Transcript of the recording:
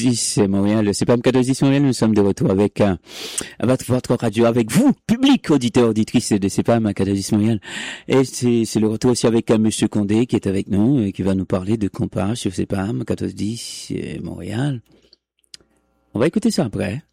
1410 Montréal, le CPAM 1410 Montréal, nous sommes de retour avec votre radio, avec vous, public, auditeur, auditrice de CPAM 1410 Montréal. Et c'est le retour aussi avec Monsieur Condé qui est avec nous et qui va nous parler de compas sur CPAM 1410 Montréal. On va écouter ça après.